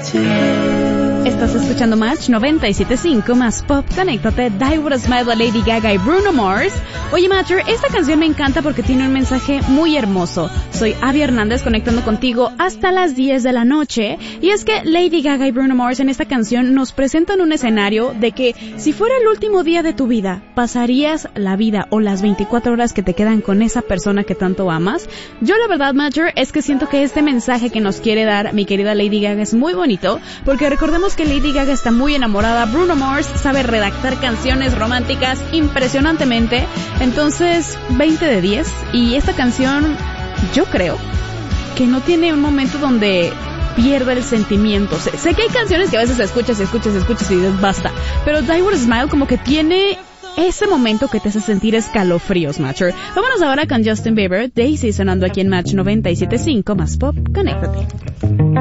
Estás escuchando Match 97.5 más Pop. Conéctate, Die With A Smile de Lady Gaga y Bruno Mars. Oye, Matcher, esta canción me encanta porque tiene un mensaje muy hermoso. Soy Abby Hernández conectando contigo hasta las 10 de la noche. Y es que Lady Gaga y Bruno Mars en esta canción nos presentan un escenario de que si fuera el último día de tu vida, pasarías la vida o las 24 horas que te quedan con esa persona que tanto amas. Yo la verdad, Matcher, es que siento que este mensaje que nos quiere dar mi querida Lady Gaga es muy bonito, porque recordemos que Lady Gaga está muy enamorada, Bruno Mars sabe redactar canciones románticas impresionantemente, entonces 20 de 10, y esta canción yo creo que no tiene un momento donde pierda el sentimiento. Sé que hay canciones que a veces escuchas y dices basta, pero Die With A Smile como que tiene ese momento que te hace sentir escalofríos, Matcher. Vámonos ahora con Justin Bieber, Daisy, sonando aquí en Match 97.5 más Pop. Conéctate.